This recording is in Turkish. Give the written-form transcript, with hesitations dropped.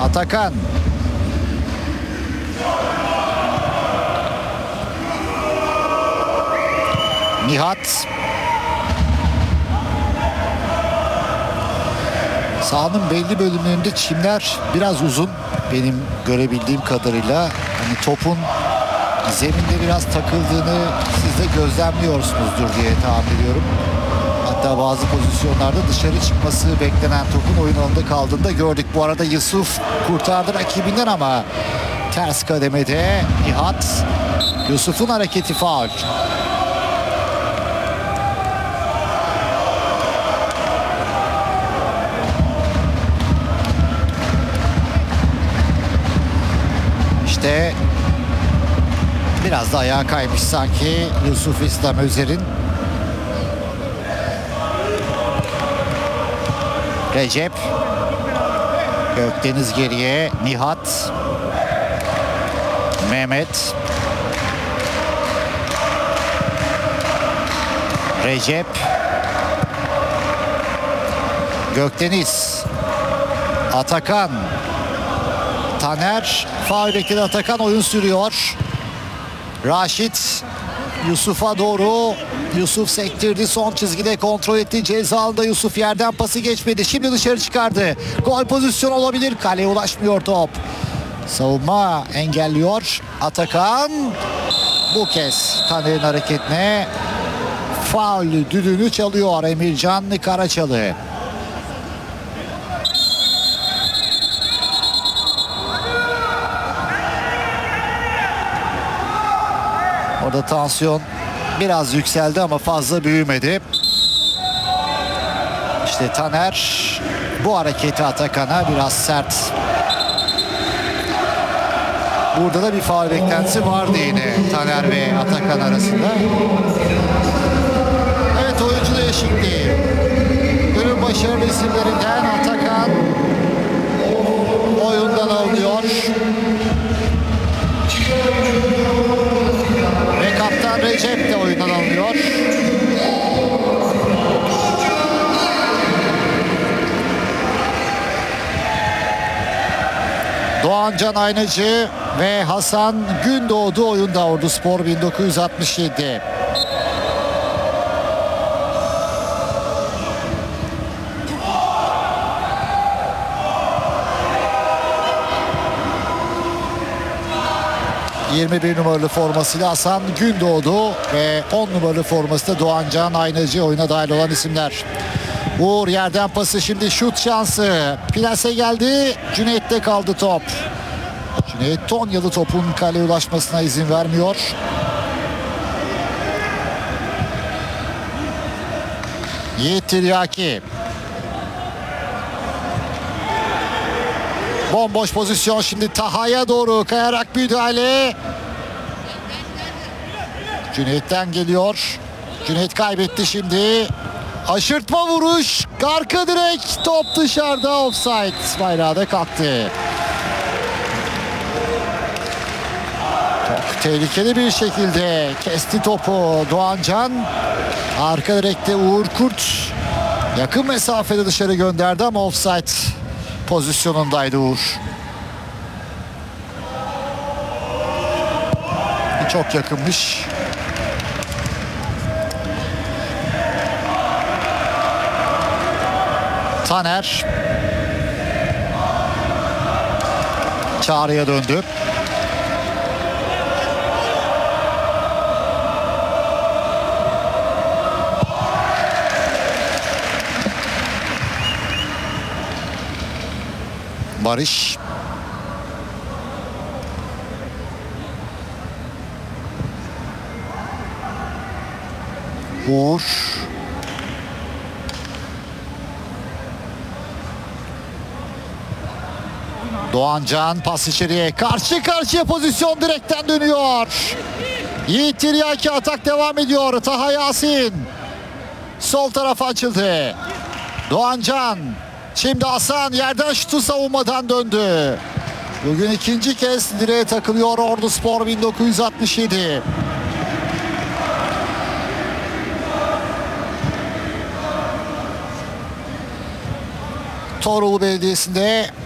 Atakan. Nihat. Sahanın belli bölümlerinde çimler biraz uzun. Benim görebildiğim kadarıyla hani topun zeminde biraz takıldığını siz de gözlemliyorsunuzdur diye tahmin ediyorum. Hatta bazı pozisyonlarda dışarı çıkması beklenen topun oyun alanında kaldığını da gördük. Bu arada Yusuf kurtardı rakibinden ama ters kademede Nihat. Yusuf'un hareketi faul. İşte biraz da ayağa kaymış sanki Yusuf İslam Özer'in. Recep. Gökdeniz geriye. Nihat. Mehmet. Recep. Gökdeniz. Atakan. Taner. Faul bekledi Atakan. Oyun sürüyor. Raşit. Yusuf'a doğru. Yusuf sektirdi. Son çizgide kontrol etti. Ceza aldı. Yusuf yerden pası geçmedi. Şimdi dışarı çıkardı. Gol pozisyonu olabilir. Kaleye ulaşmıyor top. Savunma engelliyor. Atakan. Bu kez Taner'in hareketine faul düdüğünü çalıyor Emircan Karaçalı. Orada tansiyon biraz yükseldi ama fazla büyümedi. İşte Taner bu hareketi Atakan'a biraz sert. Burada da bir faul beklentisi vardı yine Taner ve Atakan arasında. Evet, oyuncu değişikliği. Günün başarılı isimlerinden Atakan oyundan alınıyor. Ve kaptan Recep de oyundan alınıyor. Doğancan Aynacı ve Hasan Gündoğdu oyunda. Orduspor 1967. ...21 numaralı formasıyla Hasan Gündoğdu ve 10 numaralı forması da Doğancan Aynacı oyuna dahil olan isimler. Uğur yerden pası, şimdi şut şansı. Plase geldi. Cüneyt'te kaldı top. Cüneyt Tonyalı topun kaleye ulaşmasına izin vermiyor. Yiğit Tiryaki. Bomboş pozisyon, şimdi Taha'ya doğru kayarak müdahale. Cüneyt'ten geliyor. Cüneyt kaybetti şimdi. Aşırtma vuruş. Arka direk. Top dışarıda. Offside bayrağı da kalktı. Çok tehlikeli bir şekilde kesti topu Doğancan. Arka direkte Uğur Kurt yakın mesafede dışarı gönderdi ama offside pozisyonundaydı Uğur. Çok yakınmış. Taner Çağrı'ya döndü. Barış. Uğur. Doğancan pas içeriye. Karşı karşıya pozisyon, direkten dönüyor. Yiğit Tiryaki, atak devam ediyor. Taha Yasin. Sol tarafa açıldı. Doğancan. Şimdi Hasan yerden şutu savunmadan döndü. Bugün ikinci kez direğe takılıyor Orduspor 1967. Torulu Belediyesi'nde